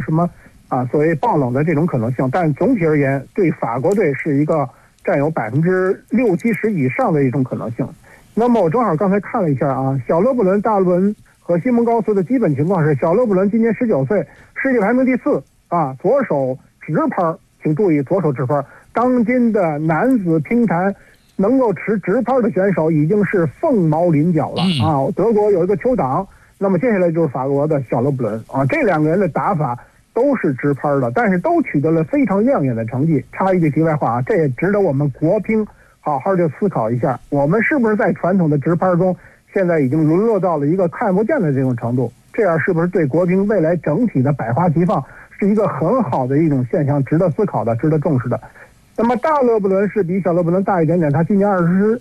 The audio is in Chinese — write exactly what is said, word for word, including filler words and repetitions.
什么啊所谓爆冷的这种可能性。但总体而言，对法国队是一个占有百分之六七十以上的一种可能性。那么我正好刚才看了一下啊，小勒布伦、大伦和西蒙高斯的基本情况是：小勒布伦今年十九岁，世界排名第四啊，左手直拍，请注意左手直拍。当今的男子乒坛能够持直拍的选手已经是凤毛麟角了啊！德国有一个邱党，那么接下来就是法国的小勒布伦啊，这两个人的打法都是直拍的，但是都取得了非常亮眼的成绩。插一句题外话啊，这也值得我们国乒好好的思考一下，我们是不是在传统的直拍中，现在已经沦落到了一个看不见的这种程度？这样是不是对国乒未来整体的百花齐放是一个很好的一种现象，值得思考的，值得重视的？那么大勒布伦是比小勒布伦大一点点，他今年二十